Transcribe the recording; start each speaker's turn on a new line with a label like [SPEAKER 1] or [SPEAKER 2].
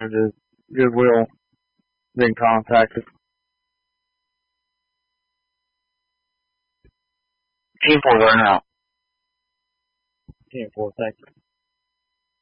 [SPEAKER 1] is Goodwill been contacted.
[SPEAKER 2] Team 4 going out.
[SPEAKER 1] Team 4, thank you.